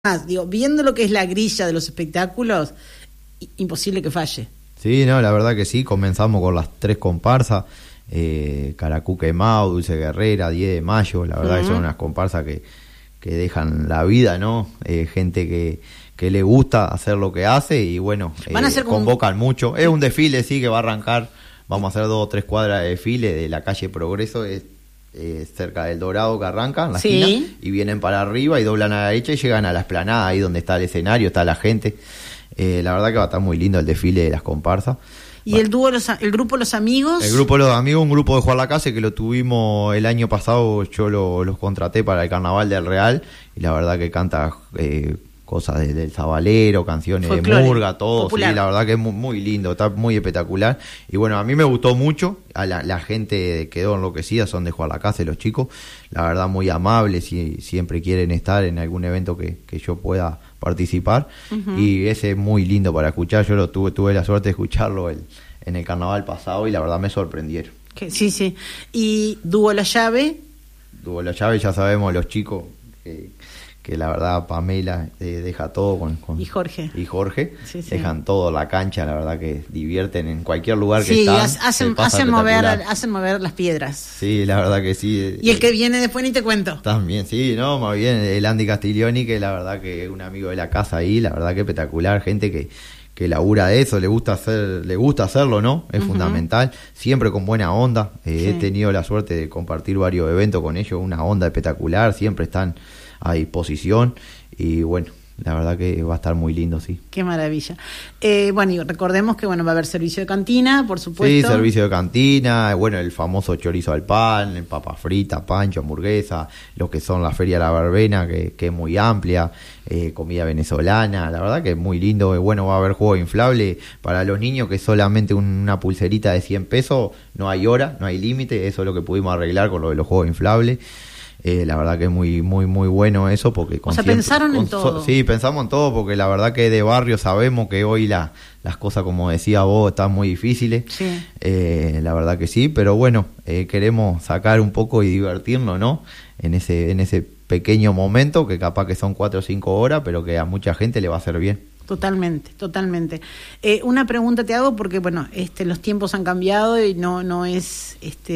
digo, viendo lo que es la grilla de los espectáculos, imposible que falle. Sí, no, la verdad que sí, comenzamos con las 3 comparsas, Caracú Quemado, Dulce Guerrera, 10 de mayo, la verdad que son unas comparsas que dejan la vida, ¿no? Gente que le gusta hacer lo que hace y bueno, van a hacer convocan mucho. Es un desfile, sí, que va a arrancar, vamos a hacer 2 o 3 cuadras de desfile de la calle Progreso, cerca del Dorado, que arrancan en la esquina y vienen para arriba y doblan a la derecha y llegan a la explanada, ahí donde está el escenario, está la gente. La verdad que va a estar muy lindo el desfile de las comparsas. ¿Y el grupo Los Amigos? El grupo Los Amigos, un grupo de Juan Lacase que lo tuvimos el año pasado, yo los contraté para el Carnaval del Real y la verdad que canta cosas del Zabalero, canciones folclore, de murga, todo, sí, la verdad que es muy, muy lindo, está muy espectacular. Y bueno, a mí me gustó mucho, a la gente quedó enloquecida, son de Juan Lacase los chicos, la verdad muy amables y siempre quieren estar en algún evento que yo pueda participar, y ese es muy lindo para escuchar. Yo tuve la suerte de escucharlo en el carnaval pasado y la verdad me sorprendieron. Sí. ¿Y Dúo La Llave? Dúo La Llave, ya sabemos los chicos que la verdad Pamela deja todo con y Jorge sí. Dejan todo, la cancha, la verdad que divierten en cualquier lugar que están. Hacen mover las piedras. Sí, la verdad que sí. Y el que viene después ni te cuento. También, sí, no, más bien el Andy Castiglioni, que la verdad que es un amigo de la casa ahí, la verdad que espectacular, gente que labura de eso, le gusta hacerlo, ¿no? Es fundamental, siempre con buena onda. He tenido la suerte de compartir varios eventos con ellos, una onda espectacular, siempre están a disposición y bueno, la verdad que va a estar muy lindo, sí. Qué maravilla. Bueno, y recordemos que va a haber servicio de cantina, por supuesto. Sí, servicio de cantina, bueno, el famoso chorizo al pan, el papa frita, pancho, hamburguesa, lo que son la Feria de la Verbena, que es muy amplia, comida venezolana, la verdad que es muy lindo. Bueno, va a haber juego inflable para los niños, que es solamente una pulserita de 100 pesos, no hay hora, no hay límite, eso es lo que pudimos arreglar con lo de los juegos inflables. La verdad que es muy muy muy bueno eso, porque pensaron en todo. Sí, pensamos en todo, porque la verdad que de barrio sabemos que hoy las cosas, como decía vos, están muy difíciles. Sí. La verdad que sí, pero bueno, queremos sacar un poco y divertirnos, ¿no? En ese pequeño momento, que capaz que son 4 o 5 horas, pero que a mucha gente le va a hacer bien. Totalmente. Una pregunta te hago, porque bueno, los tiempos han cambiado y no es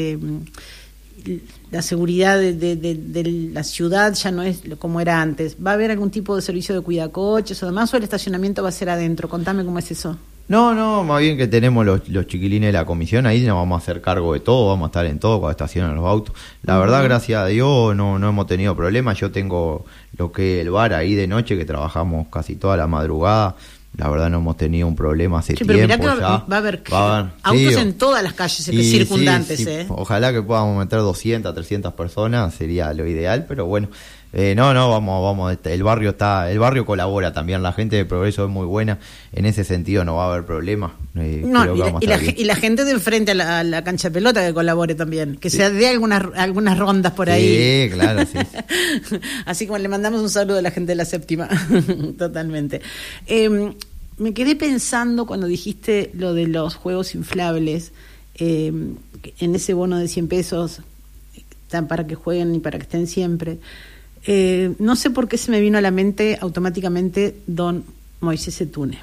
la seguridad de la ciudad ya no es como era antes. ¿Va a haber algún tipo de servicio de cuidacoches o demás, o el estacionamiento va a ser adentro? Contame cómo es eso. No, más bien que tenemos los chiquilines de la comisión, ahí nos vamos a hacer cargo de todo, vamos a estar en todo cuando estacionan los autos. La verdad, gracias a Dios, no hemos tenido problemas. Yo tengo lo que es el bar ahí de noche, que trabajamos casi toda la madrugada. La verdad no hemos tenido un problema hace tiempo. Pero mirá que va a haber autos en todas las calles circundantes. Sí. Ojalá que podamos meter 200, 300 personas, sería lo ideal, pero bueno, vamos, el barrio colabora también, la gente de Progreso es muy buena, en ese sentido no va a haber problema. Y la gente de enfrente a la cancha de pelota que colabore también, que se dé algunas rondas por ahí. Sí, claro, sí. Así como le mandamos un saludo a la gente de la séptima. Totalmente. Me quedé pensando cuando dijiste lo de los juegos inflables, en ese bono de 100 pesos, tan para que jueguen y para que estén siempre. No sé por qué se me vino a la mente automáticamente don Moisés Setune.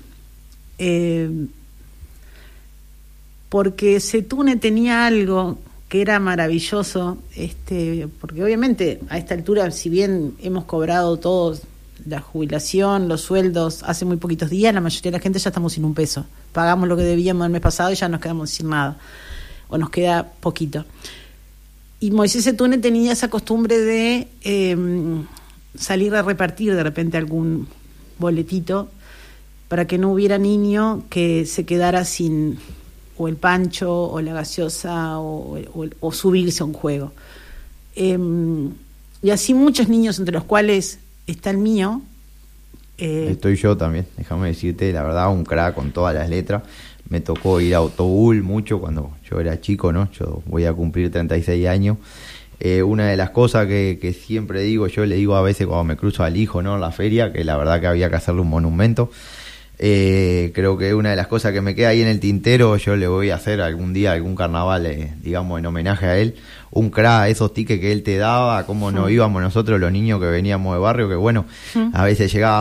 Porque Setune tenía algo que era maravilloso, porque obviamente a esta altura, si bien hemos cobrado todos la jubilación, los sueldos, hace muy poquitos días, la mayoría de la gente ya estamos sin un peso. Pagamos lo que debíamos el mes pasado y ya nos quedamos sin nada, o nos queda poquito. Y Moisés Setune tenía esa costumbre de salir a repartir de repente algún boletito para que no hubiera niño que se quedara sin o el pancho o la gaseosa o subirse a un juego. Y así muchos niños, entre los cuales está el mío. Estoy yo también, déjame decirte, la verdad, un crack con todas las letras. Me tocó ir a Autobús mucho cuando yo era chico, ¿no? Yo voy a cumplir 36 años. Una de las cosas que siempre digo, yo le digo a veces cuando me cruzo al hijo, ¿no? En la feria, que la verdad que había que hacerle un monumento. Creo que una de las cosas que me queda ahí en el tintero, yo le voy a hacer algún día algún carnaval, digamos, en homenaje a él, un crack, esos tickets que él te daba, cómo nos íbamos nosotros los niños que veníamos de barrio, que bueno, a veces llegábamos